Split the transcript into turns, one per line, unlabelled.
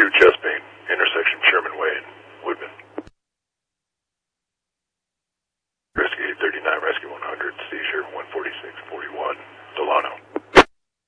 2, chest pain, intersection Sherman Way and Woodman. Rescue 839, Rescue 100.